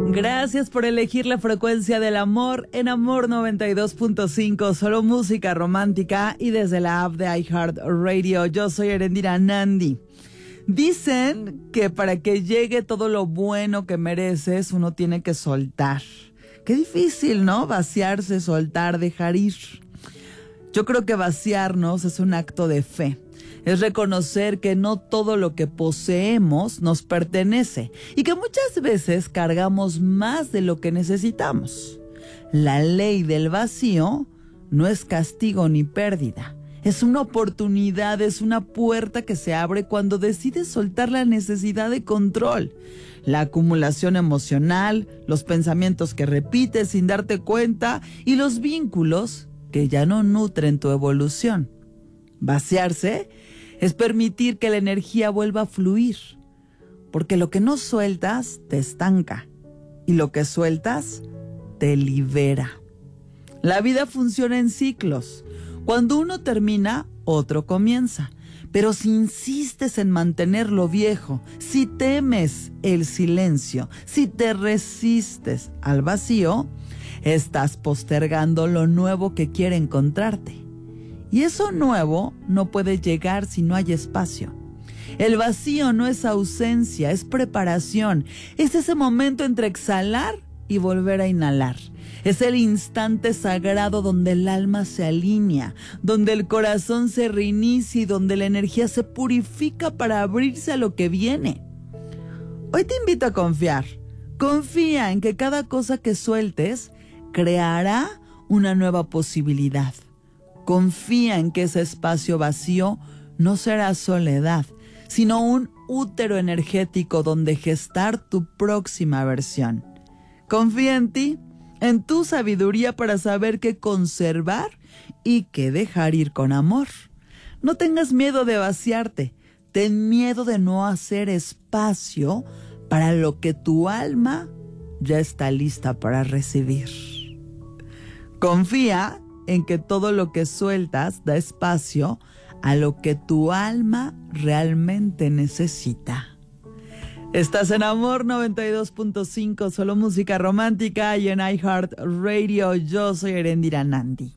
Gracias por elegir la frecuencia del amor en Amor 92.5, solo música romántica y desde la app de iHeartRadio. Yo soy Erendira Nandi. Dicen que para que llegue todo lo bueno que mereces, uno tiene que soltar. Qué difícil, ¿no? Vaciarse, soltar, dejar ir. Yo creo que vaciarnos es un acto de fe. Es reconocer que no todo lo que poseemos nos pertenece y que muchas veces cargamos más de lo que necesitamos. La ley del vacío no es castigo ni pérdida. Es una oportunidad, es una puerta que se abre cuando decides soltar la necesidad de control, la acumulación emocional, los pensamientos que repites sin darte cuenta y los vínculos que ya no nutren tu evolución. Vaciarse es permitir que la energía vuelva a fluir, porque lo que no sueltas te estanca y lo que sueltas te libera. La vida funciona en ciclos. Cuando uno termina, otro comienza. Pero si insistes en mantener lo viejo, si temes el silencio, si te resistes al vacío, estás postergando lo nuevo que quiere encontrarte. Y eso nuevo no puede llegar si no hay espacio. El vacío no es ausencia, es preparación. Es ese momento entre exhalar y volver a inhalar. Es el instante sagrado donde el alma se alinea, donde el corazón se reinicia y donde la energía se purifica para abrirse a lo que viene. Hoy te invito a confiar. Confía en que cada cosa que sueltes creará una nueva posibilidad. Confía en que ese espacio vacío no será soledad, sino un útero energético donde gestar tu próxima versión. Confía en ti, en tu sabiduría para saber qué conservar y qué dejar ir con amor. No tengas miedo de vaciarte, ten miedo de no hacer espacio para lo que tu alma ya está lista para recibir. Confía en que todo lo que sueltas da espacio a lo que tu alma realmente necesita. Estás en Amor 92.5, solo música romántica y en iHeartRadio. Yo soy Erendira Nandi.